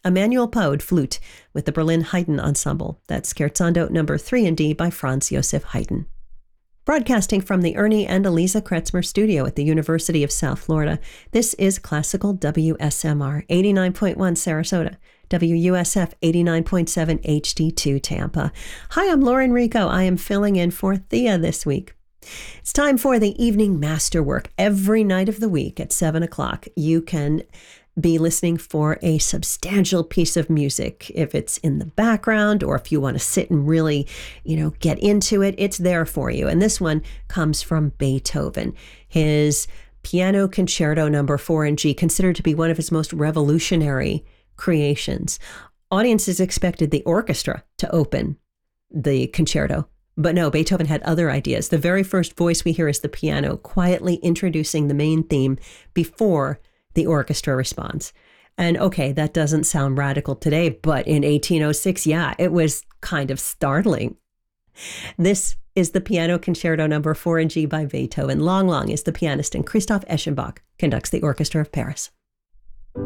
Emanuel Paud, flute, with the Berlin Haydn Ensemble. That's Scherzando number 3 in D by Franz Josef Haydn. Broadcasting from the Ernie and Eliza Kretzmer studio at the University of South Florida, this is Classical WSMR 89.1 Sarasota, WUSF 89.7 HD2 Tampa. Hi, I'm Lauren Rico. I am filling in for Thea this week. It's time for the evening masterwork. Every night of the week at 7 o'clock, you can be listening for a substantial piece of music. If it's in the background or if you want to sit and really, get into it, it's there for you. And this one comes from Beethoven. His Piano Concerto number 4 in G, considered to be one of his most revolutionary creations. Audiences expected the orchestra to open the concerto. But no, Beethoven had other ideas. The very first voice we hear is the piano quietly introducing the main theme before the orchestra responds. And okay, that doesn't sound radical today, but in 1806, yeah, it was kind of startling. This is the Piano Concerto number 4 in G by Beethoven. Long is the pianist, and Christoph Eschenbach conducts the Orchestra of Paris.